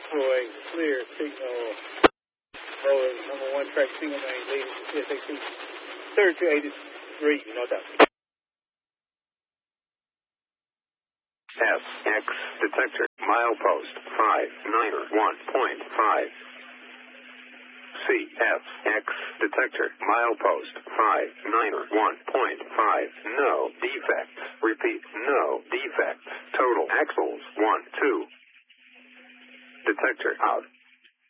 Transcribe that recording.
for a clear signal. Rolling number 1 track single main leading to CSAC 3283 north out. FX detector milepost 591.5. CFX detector milepost 591.5.